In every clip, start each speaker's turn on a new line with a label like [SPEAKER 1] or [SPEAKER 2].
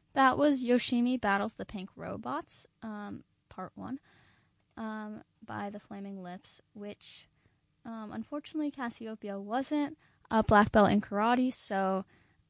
[SPEAKER 1] That was Yoshimi Battles the Pink Robots, Part 1, by the Flaming Lips, which, unfortunately, Cassiopeia wasn't a black belt in karate, so,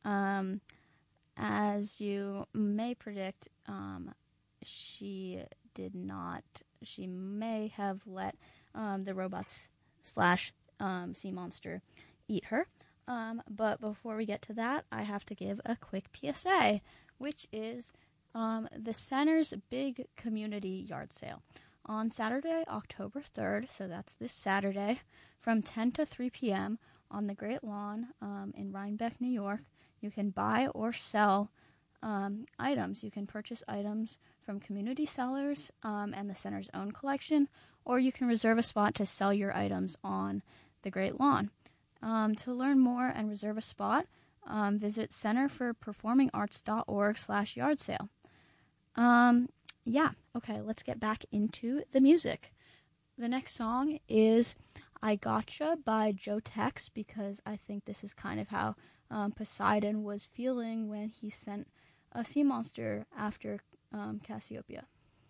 [SPEAKER 1] as you may predict, she did not, she may have let, the robots slash, sea monster eat her. But before we get to that, I have to give a quick PSA, which is the center's big community yard sale. On Saturday, October 3rd, so that's this Saturday, from 10 to 3 p.m. on the Great Lawn in Rhinebeck, New York, you can buy or sell items. You can purchase items from community sellers and the center's own collection, or you can reserve a spot to sell your items on the Great Lawn. To learn more and reserve a spot, visit centerforperformingarts.org/yard sale. Okay, let's get back into the music. The next song is I Gotcha by Joe Tex, because I think this is kind of how Poseidon was feeling when he sent a sea monster after Cassiopeia.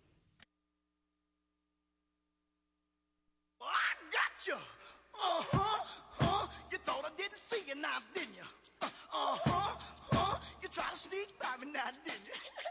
[SPEAKER 2] I gotcha! You thought I didn't see you now, didn't you? You tried to sneak by me now, didn't you?